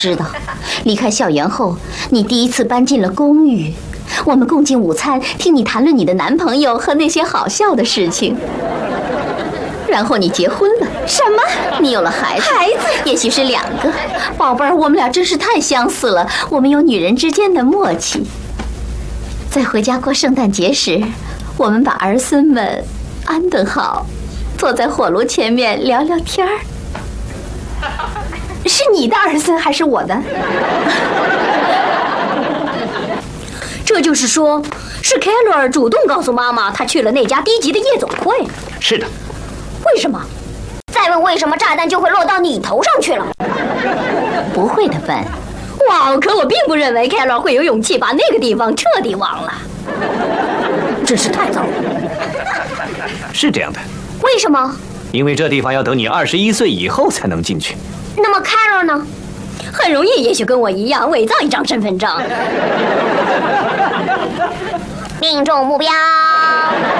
知道，离开校园后，你第一次搬进了公寓，我们共进午餐，听你谈论你的男朋友和那些好笑的事情。然后你结婚了。 什么？ 你有了孩子？ 孩子？ 也许是2个。宝贝儿，我们俩真是太相似了，我们有女人之间的默契。在回家过圣诞节时，我们把儿孙们安顿好，坐在火炉前面聊聊天儿。 是你的儿孙还是我的？这就是说，是凯罗尔主动告诉妈妈，他去了那家低级的夜总会。 是的。 为什么？再问为什么，炸弹就会落到你头上去了。 不会的，笨。 哇，可我并不认为凯罗尔会有勇气把那个地方彻底忘了。真是太糟了。 是这样的。 为什么？ 因为这地方要等你21岁以后才能进去。 那么凯罗尔呢？很容易，也许跟我一样伪造一张身份证。命中目标。